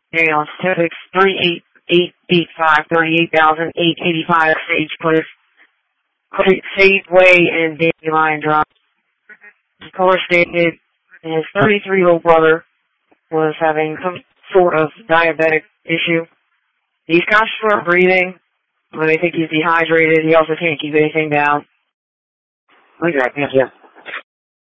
Daniel, Typix 38885, 38,885 Sage Cliff, Sage Way, and Dandelion Drive. The caller stated his 33-year-old brother was having some sort of diabetic issue. He's got short breathing. They think he's dehydrated. He also can't keep anything down. Okay, yeah.